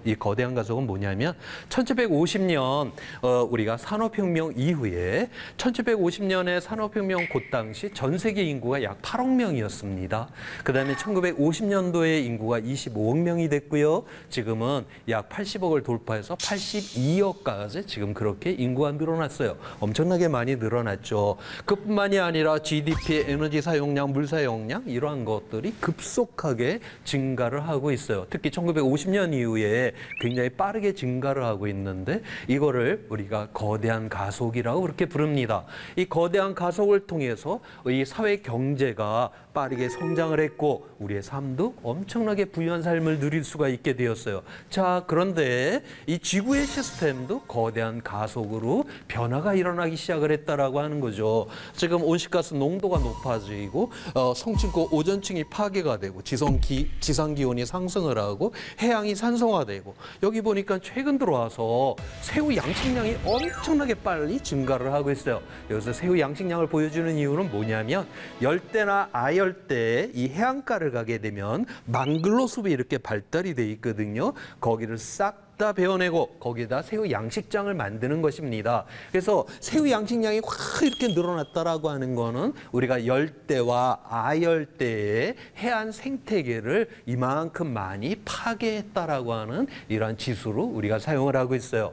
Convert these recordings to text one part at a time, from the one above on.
이 거대한 가속은 뭐냐면 1750년 우리가 산업혁명 이후에 1750년에 산업혁명 그 당시 전 세계 인구가 약 8억 명이었습니다. 그다음에 1950년도에 인구가 25억 명이 됐고요. 지금은 약 80억을 돌파해서 82억까지 지금 그렇게 인구가 늘어났어요. 엄청나게 많이 늘어났죠. 그뿐만이 아니라 GDP, 에너지 사용량, 물 사용량 이러한 것들이 급속하게 증가를 하고 있어요. 특히 1950년 이후에 굉장히 빠르게 증가를 하고 있는데 이거를 우리가 거대한 가속이라고 그렇게 부릅니다. 이 거대한 가속을 통해서 이 사회 경제가 빠르게 성장을 했고 우리의 삶도 엄청나게 부유한 삶을 누릴 수가 있게 되었어요. 자, 그런데 이 지구의 시스템도 거대한 가속으로 변화가 일어나기 시작을 했다라고 하는 거죠. 지금 온실가스 농도가 높아지고 성층고 오존층이 파괴가 되고 지상 기온이 상승을 하고 해양이 산성화되고 여기 보니까 최근 들어와서 새우 양식량이 엄청나게 빨리 증가를 하고 있어요. 여기서 새우 양식량을 보여주는 이유는 뭐냐면 열대나 아열대에 이 해안가를 가게 되면 망글로 숲이 이렇게 발달이 돼 있거든요. 거기를 싹 다 베어내고 거기다 새우 양식장을 만드는 것입니다. 그래서 새우 양식량이 확 이렇게 늘어났다라고 하는 거는 우리가 열대와 아열대의 해안 생태계를 이만큼 많이 파괴했다라고 하는 이러한 지수로 우리가 사용을 하고 있어요.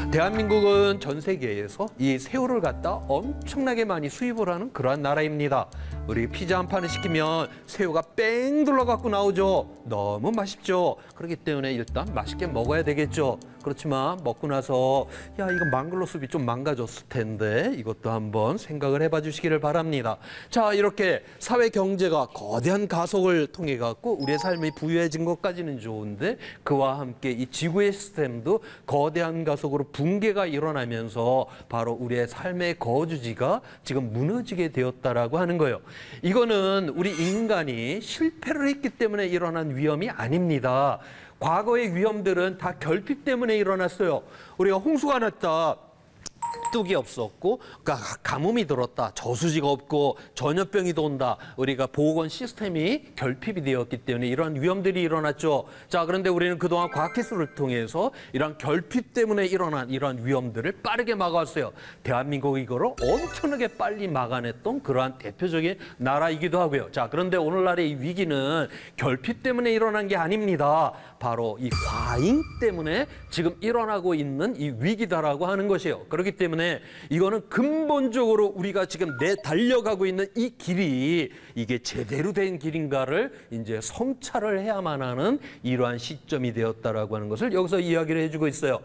대한민국은 전 세계에서 이 새우를 갖다 엄청나게 많이 수입을 하는 그러한 나라입니다. 우리 피자 한 판을 시키면 새우가 뺑 둘러갖고 나오죠. 너무 맛있죠. 그렇기 때문에 일단 맛있게 먹어야 되겠죠. 그렇지만 먹고 나서 야, 이거 망글로 숲이 좀 망가졌을 텐데 이것도 한번 생각을 해봐 주시기를 바랍니다. 자, 이렇게 사회 경제가 거대한 가속을 통해 갖고 우리의 삶이 부유해진 것까지는 좋은데 그와 함께 이 지구의 시스템도 거대한 가속으로 붕괴가 일어나면서 바로 우리의 삶의 거주지가 지금 무너지게 되었다라고 하는 거예요. 이거는 우리 인간이 실패를 했기 때문에 일어난 위험이 아닙니다. 과거의 위험들은 다 결핍 때문에 일어났어요. 우리가 홍수가 났다. 뚝이 없었고 가뭄이 들었다. 저수지가 없고 전염병이 돈다. 우리가 보건 시스템이 결핍이 되었기 때문에 이러한 위험들이 일어났죠. 자, 그런데 우리는 그동안 과학기술을 통해서 이러한 결핍 때문에 일어난 이러한 위험들을 빠르게 막아왔어요. 대한민국이 이거를 엄청나게 빨리 막아냈던 그러한 대표적인 나라이기도 하고요. 자, 그런데 오늘날의 이 위기는 결핍 때문에 일어난 게 아닙니다. 바로 이 과잉 때문에 지금 일어나고 있는 이 위기다라고 하는 것이에요. 그렇기 때문에 이거는 근본적으로 우리가 지금 달려가고 있는 이 길이 이게 제대로 된 길인가를 이제 성찰을 해야만 하는 이러한 시점이 되었다라고 하는 것을 여기서 이야기를 해주고 있어요.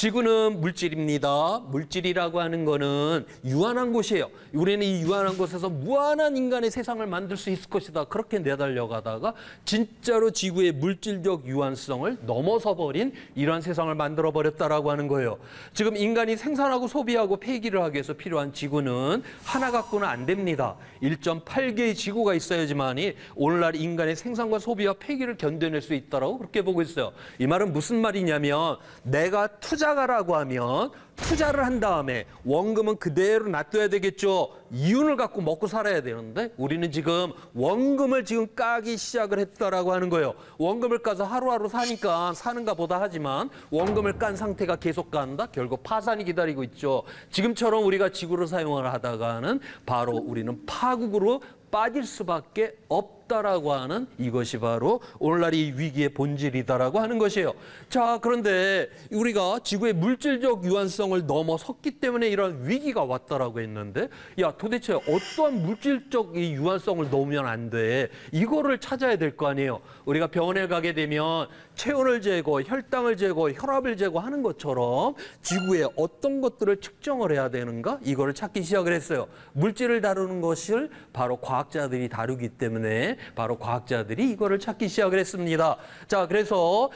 지구는 물질입니다. 물질이라고 하는 거는 유한한 곳이에요. 우리는 이 유한한 곳에서 무한한 인간의 세상을 만들 수 있을 것이다. 그렇게 내달려가다가 진짜로 지구의 물질적 유한성을 넘어서 버린 이러한 세상을 만들어 버렸다라고 하는 거예요. 지금 인간이 생산하고 소비하고 폐기를 하기 위해서 필요한 지구는 하나 갖고는 안 됩니다. 1.8개의 지구가 있어야지만이 오늘날 인간의 생산과 소비와 폐기를 견뎌낼 수 있다라고 그렇게 보고 있어요. 이 말은 무슨 말이냐면 내가 투자가라고 하면 투자를 한 다음에 원금은 그대로 놔둬야 되겠죠. 이윤을 갖고 먹고 살아야 되는데 우리는 지금 원금을 지금 까기 시작을 했다라고 하는 거예요. 원금을 까서 하루하루 사니까 사는가 보다 하지만 원금을 깐 상태가 계속 간다. 결국 파산이 기다리고 있죠. 지금처럼 우리가 지구를 사용을 하다가는 바로 우리는 파국으로 빠질 수밖에 없다라고 하는 이것이 바로 오늘날 이 위기의 본질이다라고 하는 것이에요. 자, 그런데 우리가 지구의 물질적 유한성을 넘어섰기 때문에 이런 위기가 왔다라고 했는데 야, 도대체 어떠한 물질적 이 유한성을 넘으면 안 돼? 이거를 찾아야 될 거 아니에요. 우리가 병원에 가게 되면 체온을 재고 혈당을 재고 혈압을 재고하는 것처럼 지구에 어떤 것들을 측정을 해야 되는가? 이거를 찾기 시작을 했어요. 물질을 다루는 것을 바로 과학자들이 다루기 때문에 바로 과학자들이 이거를 찾기 시작을 했습니다. 자, 그래서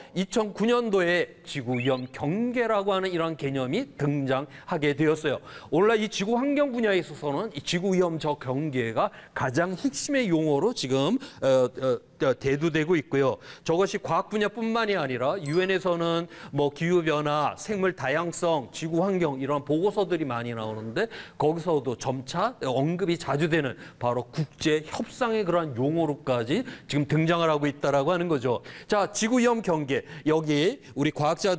2009년도에 지구위험 경계라고 하는 이런 개념이 등장하게 되었어요. 오늘날 이 지구 환경 분야에 있어서는 이 지구위험 경계가 가장 핵심의 용어로 지금 대두되고 있고요. 저것이 과학 분야뿐만이 아니라 유엔에서는 뭐 기후 변화, 생물 다양성, 지구 환경 이런 보고서들이 많이 나오는데 거기서도 점차 언급이 자주 되는 바로 국제 협상의 그러한 용어로까지 지금 등장을 하고 있다라고 하는 거죠. 자, 지구 위험 경계 여기 우리 과학자들